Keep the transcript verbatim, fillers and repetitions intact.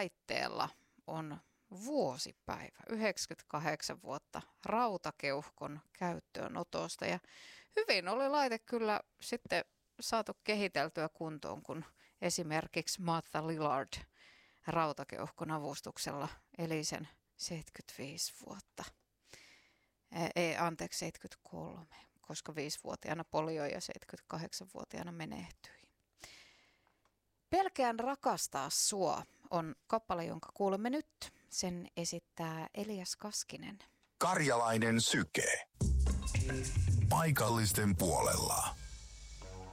laitteella on vuosipäivä, yhdeksänkymmentäkahdeksan vuotta rautakeuhkon käyttöönotosta. Ja hyvin oli laite kyllä sitten saatu kehiteltyä kuntoon, kun esimerkiksi Martha Lillard rautakeuhkon avustuksella eli sen seitsemänkymmentäviisi vuotta. Ei, anteeksi, seitsemänkymmentäkolme, koska viisivuotiaana polio ja seitsemänkymmentäkahdeksanvuotiaana menehtyi. Pelkään rakastaa sua on kappale, jonka kuulemme nyt. Sen esittää Elias Kaskinen. Karjalainen syke. Paikallisten puolella.